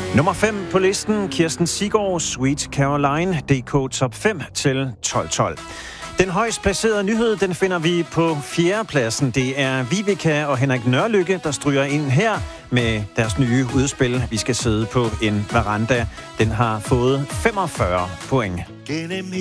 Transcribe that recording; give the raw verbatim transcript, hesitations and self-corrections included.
Nummer fem på listen, Kirsten Siggaard, Sweet Caroline, D K Top fem til tolv tolv. Den højst placerede nyhed, den finder vi på fjerdepladsen. Det er Vivica og Henrik Nørlykke, der stryger ind her med deres nye udspil. Vi skal sidde på en veranda. Den har fået femogfyrre point.